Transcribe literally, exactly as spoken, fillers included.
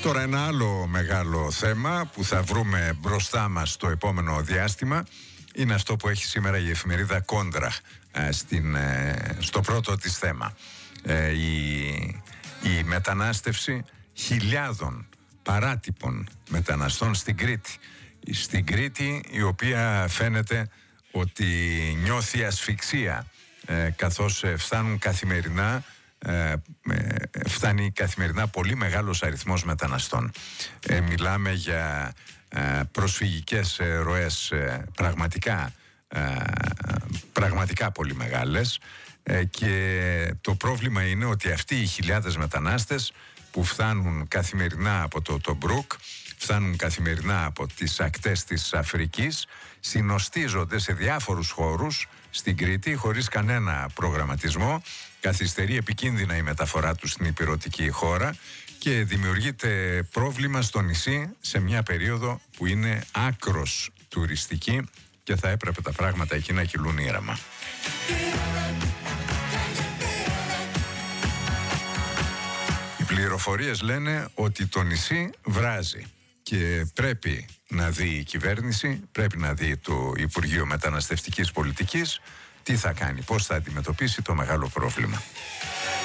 Τώρα ένα άλλο μεγάλο θέμα που θα βρούμε μπροστά μας το επόμενο διάστημα είναι αυτό που έχει σήμερα η εφημερίδα Κόντρα στην, στο πρώτο της θέμα. Η, η μετανάστευση χιλιάδων παράτυπων μεταναστών στην Κρήτη. Στην Κρήτη, η οποία φαίνεται ότι νιώθει ασφυξία καθώς φτάνουν καθημερινά Ε, φτάνει καθημερινά πολύ μεγάλος αριθμός μεταναστών. Ε, μιλάμε για ε, προσφυγικές ε, ροές ε, πραγματικά, ε, πραγματικά πολύ μεγάλες ε, και το πρόβλημα είναι ότι αυτοί οι χιλιάδες μετανάστες που φτάνουν καθημερινά από το Τομπρούκ, φτάνουν καθημερινά από τις ακτές της Αφρικής, συνοστίζονται σε διάφορους χώρους στην Κρήτη χωρίς κανένα προγραμματισμό. Καθυστερεί επικίνδυνα η μεταφορά του στην ηπειρωτική χώρα και δημιουργείται πρόβλημα στο νησί σε μια περίοδο που είναι άκρος τουριστική και θα έπρεπε τα πράγματα εκεί να κυλούν ήρεμα. Οι πληροφορίες λένε ότι το νησί βράζει και πρέπει να δει η κυβέρνηση, πρέπει να δει το Υπουργείο Μεταναστευτικής Πολιτικής τι θα κάνει, πώς θα αντιμετωπίσει το μεγάλο πρόβλημα.